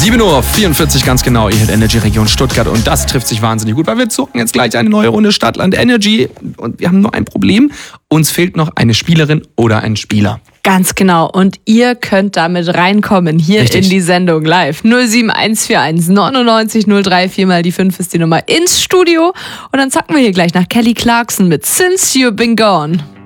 7:44 Uhr ganz genau. Ihr hört Energy Region Stuttgart und das trifft sich wahnsinnig gut, weil wir zocken jetzt gleich eine neue Runde Stadtland Energy und wir haben nur ein Problem. Uns fehlt noch eine Spielerin oder ein Spieler. Ganz genau. Und ihr könnt damit reinkommen hier Richtig. in die Sendung live. 07141 99 03, 4 mal die 5 ist die Nummer ins Studio. Und dann zacken wir hier gleich nach Kelly Clarkson mit Since You've Been Gone.